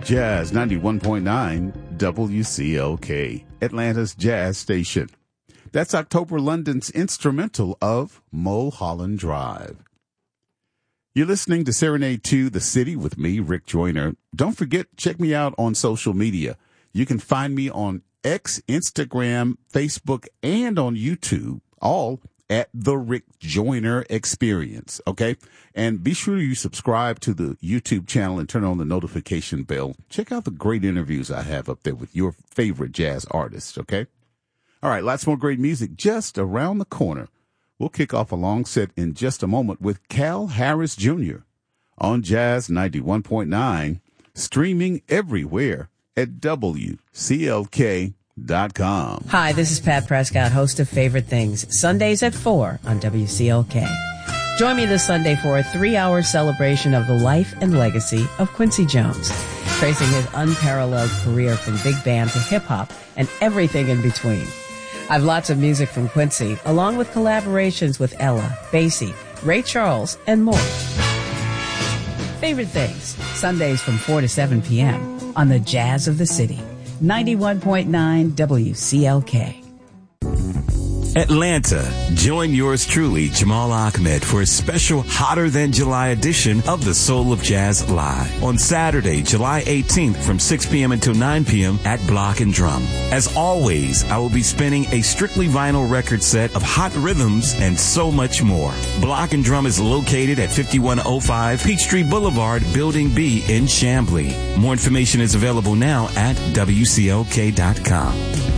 Jazz 91.9 WCLK, Atlanta's jazz station. That's October London's instrumental of Mulholland Drive. You're listening to Serenade to the City with me, Rick Joyner. Don't forget, check me out on social media. You can find me on X, Instagram, Facebook, and on YouTube, all at The Rick Joyner Experience, okay? And be sure you subscribe to the YouTube channel and turn on the notification bell. Check out the great interviews I have up there with your favorite jazz artists, okay? All right, lots more great music just around the corner. We'll kick off a long set in just a moment with Cal Harris Jr. on Jazz 91.9, streaming everywhere at WCLK.com. Hi, this is Pat Prescott, host of Favorite Things, Sundays at 4 on WCLK. Join me this Sunday for a 3-hour celebration of the life and legacy of Quincy Jones, tracing his unparalleled career from big band to hip-hop and everything in between. I have lots of music from Quincy, along with collaborations with Ella, Basie, Ray Charles, and more. Favorite Things, Sundays from 4 to 7 p.m. on the Jazz of the City. 91.9 WCLK. Atlanta, join yours truly, Jamal Ahmed, for a special Hotter Than July edition of the Soul of Jazz Live on Saturday, July 18th from 6 p.m. until 9 p.m. at Block and Drum. As always, I will be spinning a strictly vinyl record set of hot rhythms and so much more. Block and Drum is located at 5105 Peachtree Boulevard, Building B in Chamblee. More information is available now at WCLK.com.